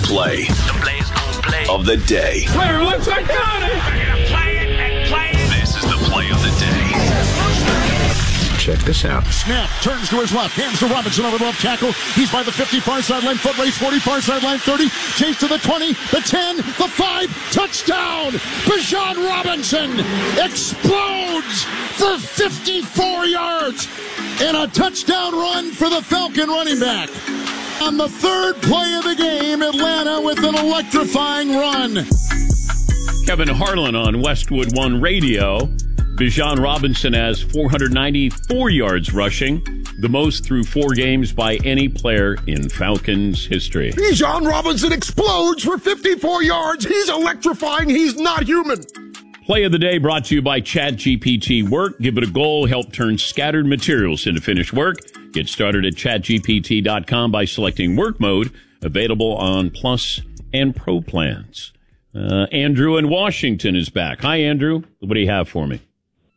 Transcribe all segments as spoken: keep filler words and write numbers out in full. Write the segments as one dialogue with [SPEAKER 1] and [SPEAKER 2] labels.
[SPEAKER 1] play,
[SPEAKER 2] the play's gonna play
[SPEAKER 1] of the day.
[SPEAKER 3] Player looks like got it.
[SPEAKER 2] Play it and play it.
[SPEAKER 1] This is the play of the day.
[SPEAKER 4] Check this out.
[SPEAKER 5] Snap, turns to his left, hands to Robinson over the left tackle. He's by the fifty, far sideline, foot race, forty, far sideline, thirty. Chase to the twenty, the ten, the five, touchdown! Bijan Robinson explodes for fifty-four yards and a touchdown run for the Falcon running back. On the third play of the game, Atlanta with an electrifying run.
[SPEAKER 6] Kevin Harlan on Westwood One Radio. Bijan Robinson has four hundred ninety-four yards rushing, the most through four games by any player in Falcons history.
[SPEAKER 4] Bijan Robinson explodes for fifty-four yards. He's electrifying. He's not human.
[SPEAKER 6] Play of the day brought to you by ChatGPT Work. Give it a goal. Help turn scattered materials into finished work. Get started at chat G P T dot com by selecting work mode, available on Plus and Pro plans. Uh, Andrew in Washington is back. Hi, Andrew. What do you have for me?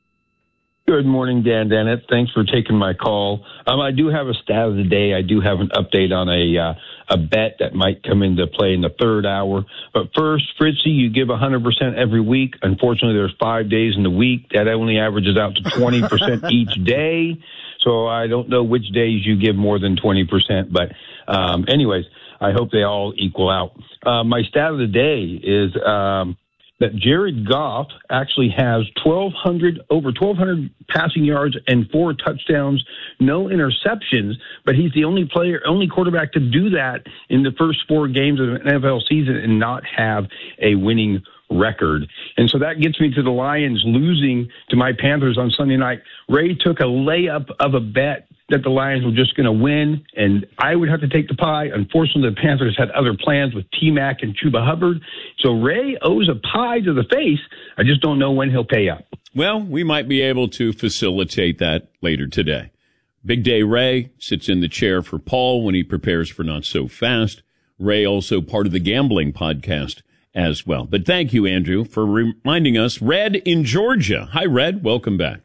[SPEAKER 7] Good morning, Dan Dennett. Thanks for taking my call. Um, I do have a stat of the day. I do have an update on a uh, a bet that might come into play in the third hour. But first, Fritzy, you give one hundred percent every week. Unfortunately, there's five days in the week. That only averages out to twenty percent each day. So I don't know which days you give more than twenty percent. But um, anyways, I hope they all equal out. Uh, my stat of the day is um, that Jared Goff actually has twelve hundred over twelve hundred passing yards and four touchdowns, no interceptions, but he's the only player, only quarterback to do that in the first four games of an N F L season and not have a winning record. And so that gets me to the Lions losing to my Panthers on Sunday night. Ray took a layup of a bet that the Lions were just going to win, and I would have to take the pie. Unfortunately, the Panthers had other plans with T-Mac and Chuba Hubbard. So Ray owes a pie to the face. I just don't know when he'll pay up.
[SPEAKER 6] Well, we might be able to facilitate that later today. Big Day Ray sits in the chair for Paul when he prepares for Not So Fast. Ray also part of the Gambling Podcast as well. But thank you, Andrew, for reminding us. Red in Georgia. Hi, Red. Welcome back.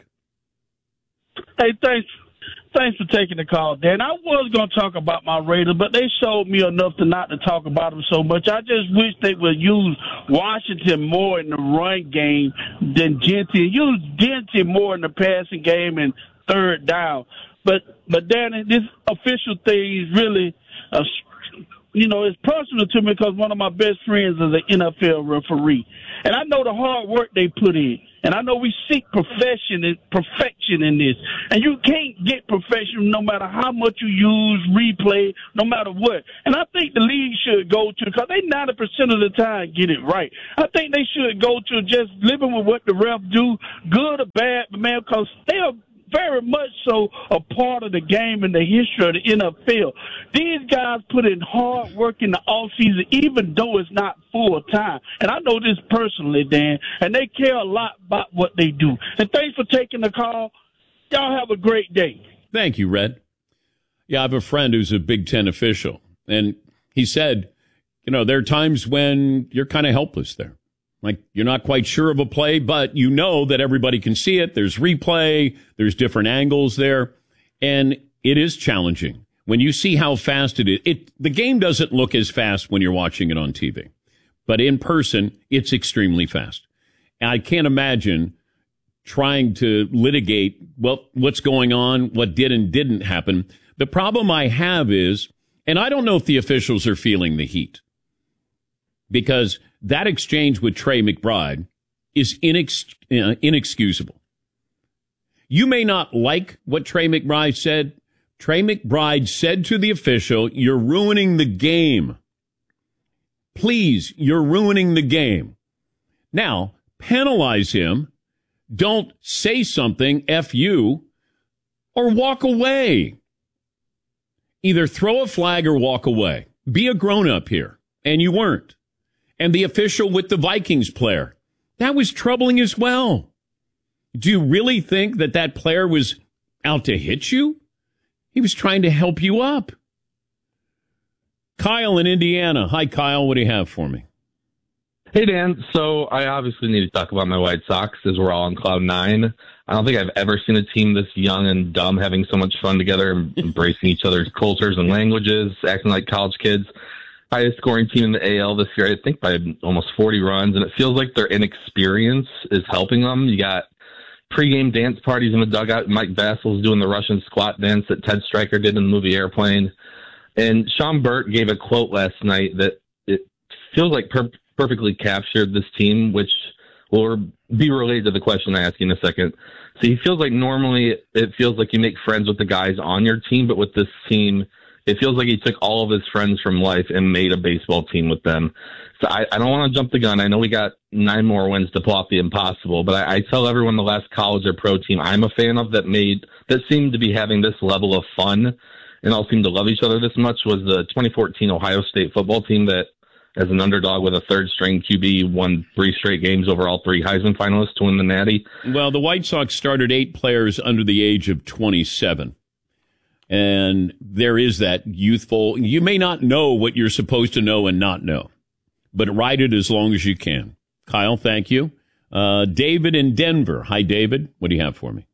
[SPEAKER 8] Hey, thanks. Thanks for taking the call, Dan. I was going to talk about my Raiders, but they showed me enough to not to talk about them so much. I just wish they would use Washington more in the run game than Genty. Use Genty more in the passing game and third down. But, but Dan, this official thing is really, uh, you know, it's personal to me because one of my best friends is an N F L referee. And I know the hard work they put in. And I know we seek perfection and perfection in this. And you can't get perfection no matter how much you use replay, no matter what. And I think the league should go to, because they ninety percent of the time get it right. I think they should go to just living with what the ref do, good or bad, man, because they are very much so a part of the game and the history of the N F L. These guys put in hard work in the offseason, even though it's not full time. And I know this personally, Dan, and they care a lot about what they do. And thanks for taking the call. Y'all have a great day.
[SPEAKER 6] Thank you, Red. Yeah, I have a friend who's a Big Ten official, and he said, you know, there are times when you're kind of helpless there. Like, you're not quite sure of a play, but you know that everybody can see it. There's replay. There's different angles there. And it is challenging. When you see how fast it is, it, the game doesn't look as fast when you're watching it on T V. But in person, it's extremely fast. And I can't imagine trying to litigate, well, what's going on, what did and didn't happen. The problem I have is, and I don't know if the officials are feeling the heat, because that exchange with Trey McBride is inex- uh, inexcusable. You may not like what Trey McBride said. Trey McBride said to the official, you're ruining the game. Please, you're ruining the game. Now, penalize him. Don't say something, F you, or walk away. Either throw a flag or walk away. Be a grown-up here. And you weren't. And the official with the Vikings player, that was troubling as well. Do you really think that that player was out to hit you? He was trying to help you up. Kyle in Indiana. Hi, Kyle. What do you have for me?
[SPEAKER 9] Hey, Dan. So I obviously need to talk about my White Sox as we're all on cloud nine. I don't think I've ever seen a team this young and dumb having so much fun together, embracing each other's cultures and languages, acting like college kids. highest scoring team in the A L this year, I think by almost forty runs, and it feels like their inexperience is helping them. You got pregame dance parties in the dugout. Mike Bassel's doing the Russian squat dance that Ted Stryker did in the movie Airplane. And Sean Burt gave a quote last night that it feels like per- perfectly captured this team, which will be related to the question I ask you in a second. So he feels like normally it feels like you make friends with the guys on your team, but with this team, it feels like he took all of his friends from life and made a baseball team with them. So I, I don't want to jump the gun. I know we got nine more wins to pull off the impossible, but I, I tell everyone the last college or pro team I'm a fan of that made that seemed to be having this level of fun and all seem to love each other this much was the twenty fourteen Ohio State football team that, as an underdog with a third-string Q B, won three straight games over all three Heisman finalists to win the Natty.
[SPEAKER 6] Well, the White Sox started eight players under the age of twenty-seven. And there is that youthful, you may not know what you're supposed to know and not know, but ride it as long as you can. Kyle, thank you. Uh, David in Denver. Hi, David. What do you have for me?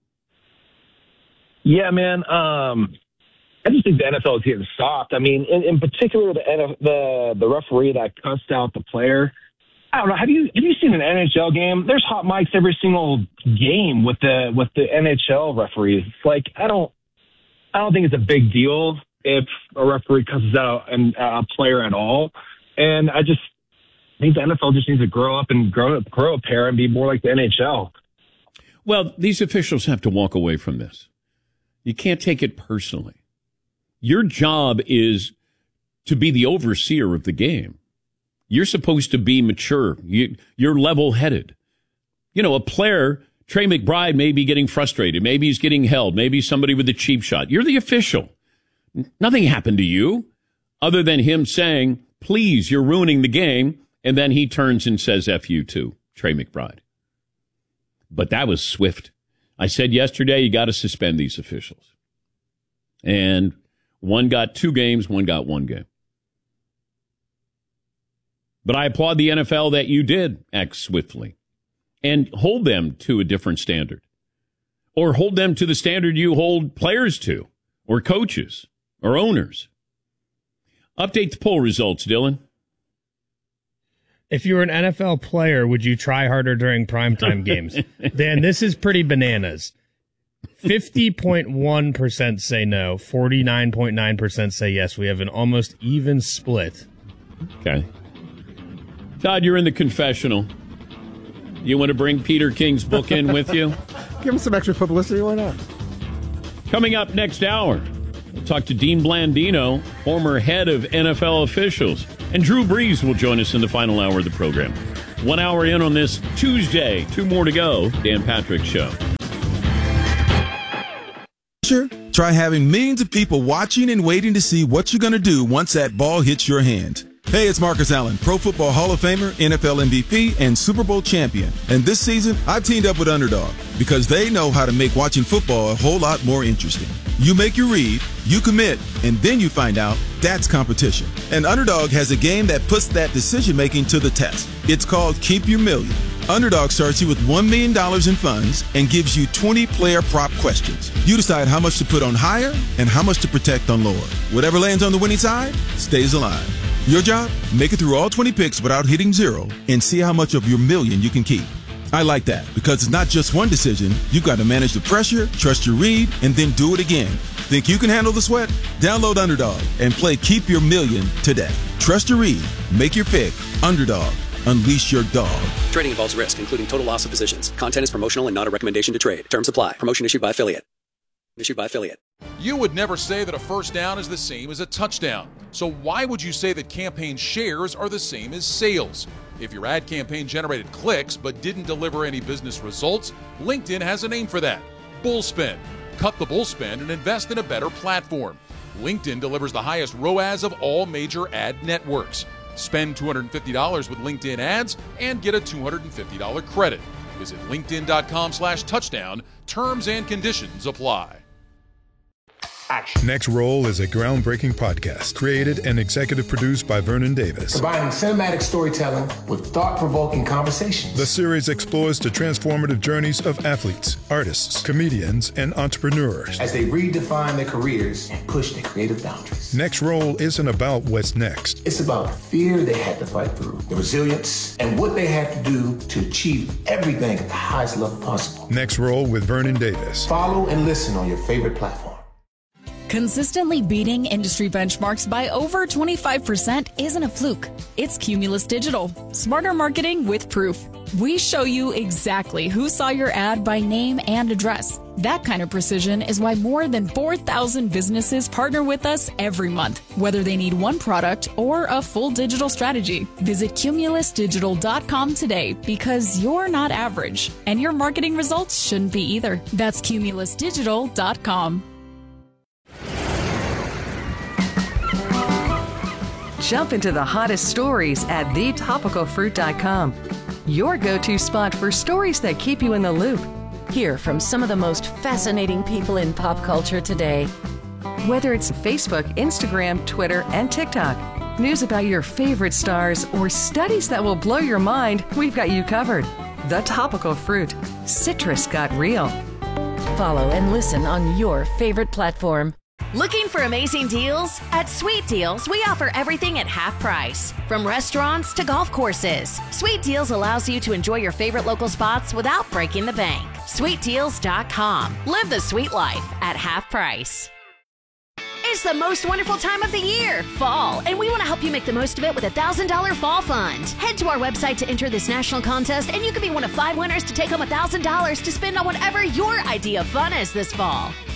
[SPEAKER 3] Yeah, man. Um, I just think the N F L is getting soft. I mean, in, in particular, the, the the referee that cussed out the player. I don't know. Have you have you seen an N H L game? There's hot mics every single game with the with the N H L referees. It's like I don't I don't think it's a big deal if a referee cusses out an, a player at all. And I just think the N F L just needs to grow up and grow grow a pair and be more like the N H L.
[SPEAKER 6] Well, these officials have to walk away from this. You can't take it personally. Your job is to be the overseer of the game. You're supposed to be mature. You, you're level-headed. You know, a player, Trey McBride, may be getting frustrated. Maybe he's getting held. Maybe somebody with a cheap shot. You're the official. Nothing happened to you other than him saying, please, you're ruining the game. And then he turns and says, F you too, Trey McBride. But that was swift. I said yesterday, you got to suspend these officials. And one got two games, one got one game. But I applaud the N F L that you did act swiftly and hold them to a different standard, or hold them to the standard you hold players to, or coaches, or owners. Update the poll results, Dylan.
[SPEAKER 10] If you were an N F L player, would you try harder during primetime games? Dan, this is pretty bananas. fifty point one percent say no, forty-nine point nine percent say yes. We have an almost even split.
[SPEAKER 6] Okay. Todd, you're in the confessional. You want to bring Peter King's book in with you?
[SPEAKER 4] Give him some extra publicity, why not?
[SPEAKER 6] Coming up next hour, we'll talk to Dean Blandino, former head of N F L officials. And Drew Brees will join us in the final hour of the program. One hour in on this Tuesday. Two more to go. Dan Patrick Show.
[SPEAKER 11] Try having millions of people watching and waiting to see what you're going to do once that ball hits your hand. Hey, it's Marcus Allen, Pro Football Hall of Famer, N F L M V P, and Super Bowl champion. And this season, I've teamed up with Underdog because they know how to make watching football a whole lot more interesting. You make your read, you commit, and then you find out that's competition. And Underdog has a game that puts that decision-making to the test. It's called Keep Your Million. Underdog starts you with one million dollars in funds and gives you twenty player prop questions. You decide how much to put on higher and how much to protect on lower. Whatever lands on the winning side stays alive. Your job? Make it through all twenty picks without hitting zero and see how much of your million you can keep. I like that because it's not just one decision. You've got to manage the pressure, trust your read, and then do it again. Think you can handle the sweat? Download Underdog and play Keep Your Million today. Trust your read. Make your pick. Underdog. Unleash your dog.
[SPEAKER 12] Trading involves risk, including total loss of positions. Content is promotional and not a recommendation to trade. Terms apply. Promotion issued by affiliate. Issued by affiliate.
[SPEAKER 13] You would never say that a first down is the same as a touchdown. So why would you say that campaign shares are the same as sales? If your ad campaign generated clicks but didn't deliver any business results, LinkedIn has a name for that. Bullspend. Cut the bullspend and invest in a better platform. LinkedIn delivers the highest R O A S of all major ad networks. Spend two hundred fifty dollars with LinkedIn ads and get a two hundred fifty dollars credit. Visit linkedin.com slash touchdown. Terms and conditions apply.
[SPEAKER 14] Next Roll is a groundbreaking podcast created and executive produced by Vernon Davis.
[SPEAKER 15] Combining cinematic storytelling with thought-provoking conversations.
[SPEAKER 14] The series explores the transformative journeys of athletes, artists, comedians, and entrepreneurs
[SPEAKER 15] as they redefine their careers and push their creative boundaries.
[SPEAKER 14] Next Roll isn't about what's next.
[SPEAKER 15] It's about the fear they had to fight through, the resilience, and what they had to do to achieve everything at the highest level possible.
[SPEAKER 14] Next Roll with Vernon Davis.
[SPEAKER 15] Follow and listen on your favorite platform.
[SPEAKER 16] Consistently beating industry benchmarks by over twenty-five percent isn't a fluke. It's Cumulus Digital. Smarter marketing with proof. We show you exactly who saw your ad by name and address. That kind of precision is why more than four thousand businesses partner with us every month, whether they need one product or a full digital strategy. Visit cumulus digital dot com today because you're not average, and your marketing results shouldn't be either. That's cumulus digital dot com.
[SPEAKER 17] Jump into the hottest stories at the topical fruit dot com. Your go-to spot for stories that keep you in the loop.
[SPEAKER 18] Hear from some of the most fascinating people in pop culture today.
[SPEAKER 17] Whether it's Facebook, Instagram, Twitter, and TikTok, news about your favorite stars, or studies that will blow your mind, we've got you covered. The Topical Fruit. Citrus got real.
[SPEAKER 18] Follow and listen on your favorite platform.
[SPEAKER 19] Looking for amazing deals? At Sweet Deals, we offer everything at half price. From restaurants to golf courses, Sweet Deals allows you to enjoy your favorite local spots without breaking the bank. sweet deals dot com. Live the sweet life at half price. It's the most wonderful time of the year, fall, and we want to help you make the most of it with a one thousand dollars Fall Fund. Head to our website to enter this national contest, and you could be one of five winners to take home one thousand dollars to spend on whatever your idea of fun is this fall.